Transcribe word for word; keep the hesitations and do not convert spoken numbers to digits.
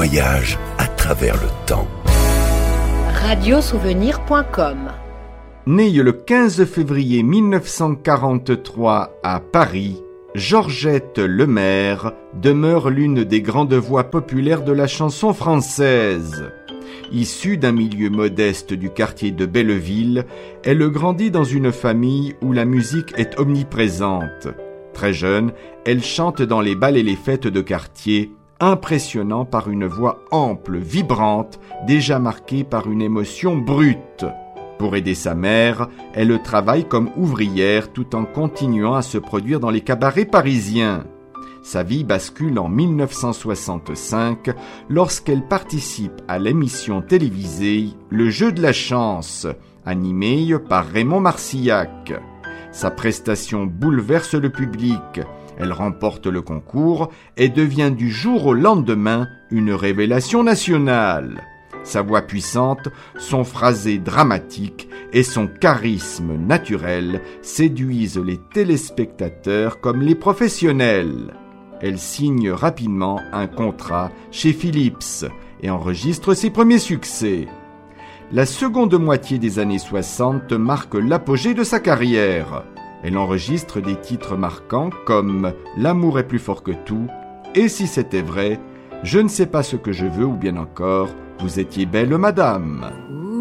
voyage à travers le temps. radio souvenir point com. Née le quinze février mille neuf cent quarante-trois à Paris, Georgette Lemaire demeure l'une des grandes voix populaires de la chanson française. Issue d'un milieu modeste du quartier de Belleville, elle grandit dans une famille où la musique est omniprésente. Très jeune, elle chante dans les bals et les fêtes de quartier, impressionnant par une voix ample, vibrante, déjà marquée par une émotion brute. Pour aider sa mère, elle travaille comme ouvrière tout en continuant à se produire dans les cabarets parisiens. Sa vie bascule en mille neuf cent soixante-cinq lorsqu'elle participe à l'émission télévisée Le Jeu de la chance, animée par Raymond Marcillac. Sa prestation bouleverse le public. Elle remporte le concours et devient du jour au lendemain une révélation nationale. Sa voix puissante, son phrasé dramatique et son charisme naturel séduisent les téléspectateurs comme les professionnels. Elle signe rapidement un contrat chez Philips et enregistre ses premiers succès. La seconde moitié des années soixante marque l'apogée de sa carrière. Elle enregistre des titres marquants comme « L'amour est plus fort que tout » et « Si c'était vrai », « Je ne sais pas ce que je veux » ou bien encore « Vous étiez belle, madame ».